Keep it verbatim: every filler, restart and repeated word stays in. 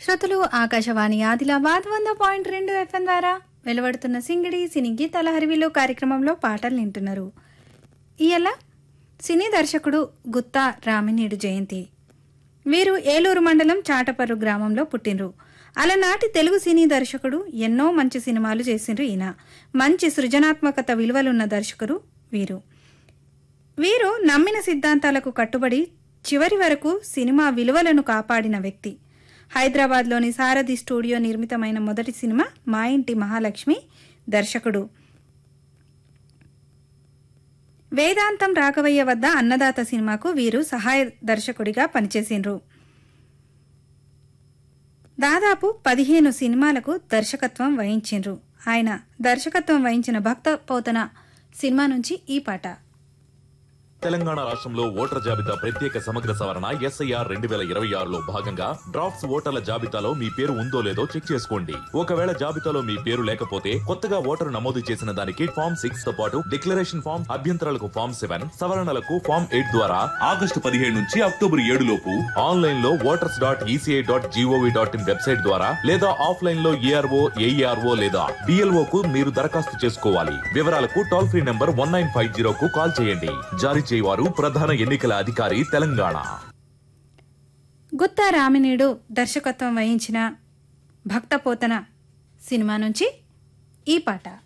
శ్రోతలు ఆకాశవాణి ఆదిలాబాద్ వంద పాయింట్ రెండు ఎఫ్ఎం ద్వారా వెలువడుతున్న సింగిడి సినీ గీతాల హరివిలో కార్యక్రమంలో పాటలు వింటున్నారు. ఇయల సినీ దర్శకుడు గుత్తా రామినేడు జయంతి. వీరు ఏలూరు మండలం చాటపర్రు గ్రామంలో పుట్టినరు. అలనాటి తెలుగు సినీ దర్శకుడు, ఎన్నో మంచి సినిమాలు చేసిండ్రు. ఈయన మంచి సృజనాత్మకత విలువలున్న దర్శకుడు వీరు. వీరు నమ్మిన సిద్ధాంతాలకు కట్టుబడి చివరి వరకు సినిమా విలువలను కాపాడిన వ్యక్తి. హైదరాబాద్లోని సారథి స్టూడియో నిర్మితమైన మొదటి సినిమా మా ఇంటి మహాలక్ష్మి. దర్శకుడు వేదాంతం రాఘవయ్య వద్ద అన్నదాత సినిమాకు వీరు సహాయ దర్శకుడిగా పనిచేసిండ్రు. దాదాపు పదిహేను సినిమాలకు దర్శకత్వం వహించిండ్రు. ఆయన దర్శకత్వం వహించిన భక్త పోతన సినిమా నుంచి ఈ పాట. తెలంగాణ రాష్ట్రంలో ఓటర్ జాబితా ప్రత్యేక సమగ్ర సవరణ ఎస్ఐఆర్ రెండు వేల ఇరవై ఆరులో భాగంగా డ్రాఫ్ట్స్ ఓటర్ల జాబితాలో మీ పేరు ఉందో లేదో చెక్ చేసుకోండి. ఒకవేళ జాబితాలో మీ పేరు లేకపోతే కొత్తగా ఓటరు నమోదు చేసిన దానికి ఫామ్ సిక్స్ తో పాటు డిక్లరేషన్ ఫామ్, అభ్యంతరాలకు ఫామ్ సెవెన్, సవరణలకు ఫామ్ ఎయిట్ ద్వారా ఆగస్టు పదిహేడు నుంచి అక్టోబర్ ఏడు లోపు ఆన్లైన్ లో voters dot ECI dot GOV dot in website ద్వారా లేదా ఆఫ్లైన్ లో ఏఆర్ఓ ఏఈఆర్ఓ లేదా డిఎల్ఓ కు మీరు దరఖాస్తు చేసుకోవాలి. వివరాలకు toll free number one nine five zero కు కాల్ చేయండి. జారీ వారు ప్రధాన ఎన్నికల అధికారి తెలంగాణ. గుత్తా రామినేడు దర్శకత్వం వహించిన భక్తపోతన సినిమా నుంచి ఈ పాట.